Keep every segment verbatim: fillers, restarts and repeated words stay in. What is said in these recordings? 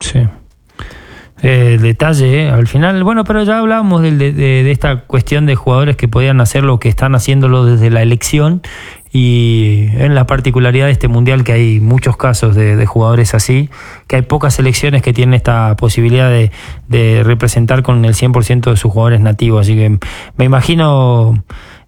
Sí. Eh, detalle, eh, al final, bueno, pero ya hablábamos de, de, de esta cuestión de jugadores que podían hacerlo, que están haciéndolo desde la elección, y en la particularidad de este mundial que hay muchos casos de, de jugadores así, que hay pocas selecciones que tienen esta posibilidad de, de representar con el cien por ciento de sus jugadores nativos, así que me imagino...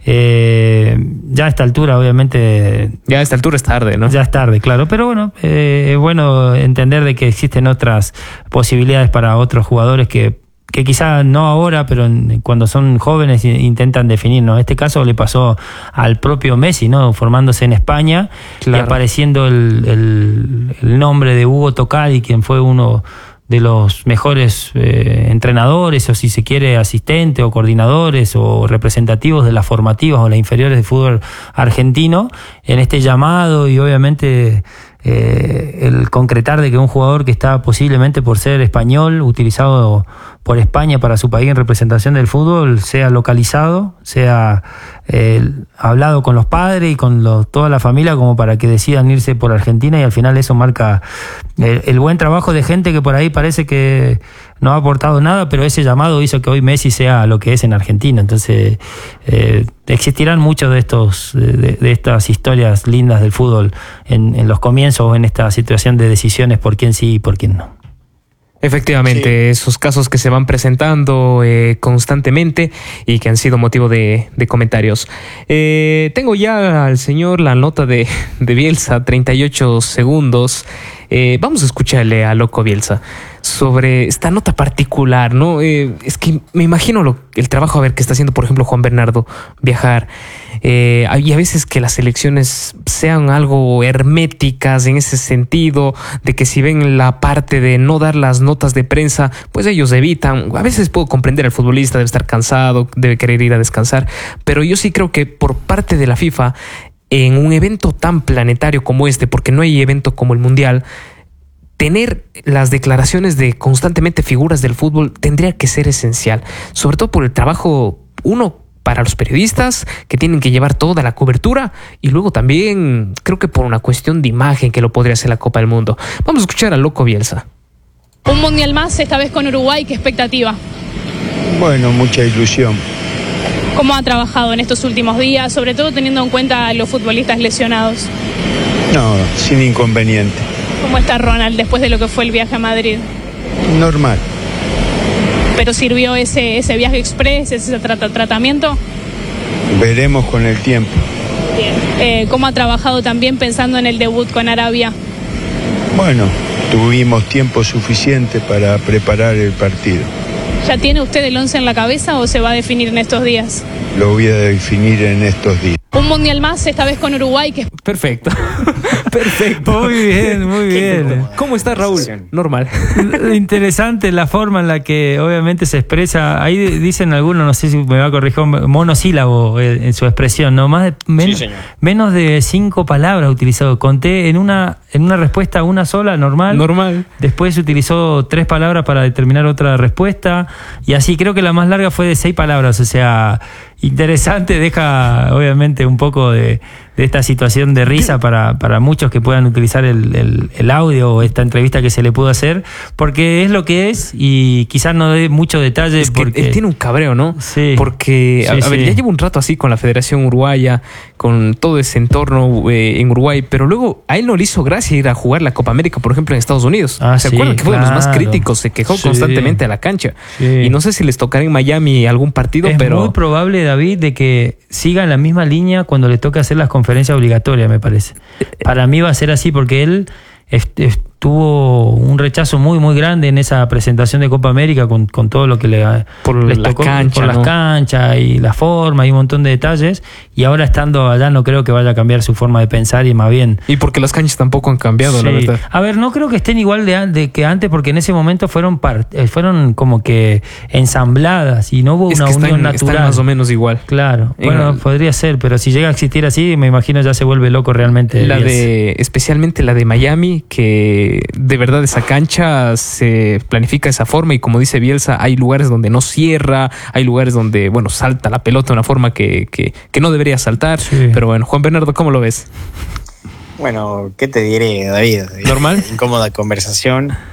Eh, ya a esta altura, obviamente... Ya a esta altura es tarde, ¿no? Ya es tarde, claro. Pero bueno, eh, es bueno entender de que existen otras posibilidades para otros jugadores que, que quizá no ahora, pero en, cuando son jóvenes intentan definir, ¿no? En este caso le pasó al propio Messi, ¿no? Formándose en España, claro, y apareciendo el, el, el nombre de Hugo Tocadi, quien fue uno de los mejores eh, entrenadores, o si se quiere asistentes o coordinadores o representativos de las formativas o las inferiores de fútbol argentino, en este llamado, y obviamente eh, el concretar de que un jugador que está posiblemente por ser español, utilizado por España para su país en representación del fútbol, sea localizado, sea eh, hablado con los padres y con los, toda la familia como para que decidan irse por Argentina, y al final eso marca el, el buen trabajo de gente que por ahí parece que no ha aportado nada, pero ese llamado hizo que hoy Messi sea lo que es en Argentina. Entonces eh, existirán muchos de estos de, de estas historias lindas del fútbol en, en los comienzos, en esta situación de decisiones por quién sí y por quién no. Efectivamente, sí. Esos casos que se van presentando eh, constantemente y que han sido motivo de, de comentarios. Eh, tengo ya al señor la nota de, de Bielsa, treinta y ocho segundos. Eh, vamos a escucharle a Loco Bielsa sobre esta nota particular, ¿no? Eh, es que me imagino lo, el trabajo a ver que está haciendo, por ejemplo, Juan Bernardo, viajar. Eh, y a veces que las elecciones sean algo herméticas en ese sentido, de que si ven la parte de no dar las notas de prensa, pues ellos evitan. A veces puedo comprender al futbolista, debe estar cansado, debe querer ir a descansar, pero yo sí creo que por parte de la FIFA, en un evento tan planetario como este, porque no hay evento como el Mundial, tener las declaraciones de constantemente figuras del fútbol tendría que ser esencial, sobre todo por el trabajo, uno, para los periodistas que tienen que llevar toda la cobertura, y luego también creo que por una cuestión de imagen que lo podría hacer la Copa del Mundo. Vamos a escuchar a Loco Bielsa. Un mundial más, esta vez con Uruguay, ¿qué expectativa? Bueno, mucha ilusión. ¿Cómo ha trabajado en estos últimos días, sobre todo teniendo en cuenta a los futbolistas lesionados? No, sin inconveniente. ¿Cómo está Ronald después de lo que fue el viaje a Madrid? Normal. ¿Pero sirvió ese, ese viaje express, ese trat- tratamiento? Veremos con el tiempo. Bien. Eh, ¿Cómo ha trabajado también pensando en el debut con Arabia? Bueno, tuvimos tiempo suficiente para preparar el partido. ¿Ya tiene usted el once en la cabeza o se va a definir en estos días? Lo voy a definir en estos días. Un mundial más, esta vez con Uruguay. Que... Perfecto. Perfecto. Muy bien, muy bien. ¿Cómo está Raúl? Normal. Interesante la forma en la que obviamente se expresa. Ahí dicen algunos, no sé si me va a corregir, monosílabo en su expresión, ¿no? Más de, men, sí, menos de cinco palabras utilizado. Conté en una, en una respuesta una sola, normal. Normal. Después utilizó tres palabras para determinar otra respuesta. Y así creo que la más larga fue de seis palabras. O sea, interesante, deja obviamente un poco de, de esta situación de risa para, para muchos que puedan utilizar el, el, el audio o esta entrevista que se le pudo hacer, porque es lo que es y quizás no dé mucho detalle. Es que porque él tiene un cabreo, ¿no? Sí. Porque, sí, a, a ver, sí. ya lleva un rato así con la Federación Uruguaya, con todo ese entorno eh, en Uruguay, pero luego a él no le hizo gracia ir a jugar la Copa América, por ejemplo, en Estados Unidos. Ah, ¿Se sí, acuerdan que fue claro. de los más críticos? Se quejó sí. constantemente a la cancha. Sí. Y no sé si les tocará en Miami algún partido, es pero... Es muy probable, David, de que siga en la misma línea cuando le toque hacer las conferencias obligatorias, me parece. Para mí va a ser así porque él est- est- tuvo un rechazo muy muy grande en esa presentación de Copa América con, con todo lo que le, por les la tocó, cancha, por las ¿no? canchas y la forma y un montón de detalles, y ahora estando allá no creo que vaya a cambiar su forma de pensar, y más bien... Y porque las canchas tampoco han cambiado, sí. la verdad. A ver, no creo que estén igual de, de que antes, porque en ese momento fueron part, fueron como que ensambladas y no hubo es una que unión están, natural. Están más o menos igual. Claro, en bueno, el, podría ser, pero si llega a existir así, me imagino ya se vuelve loco realmente. La de, especialmente la de Miami, que de verdad esa cancha se planifica de esa forma, y como dice Bielsa, hay lugares donde no cierra, hay lugares donde, bueno, salta la pelota de una forma que, que, que no debería saltar. Sí. Pero bueno, Juan Bernardo, ¿cómo lo ves? Bueno, ¿qué te diré, David? ¿Normal? Incómoda conversación.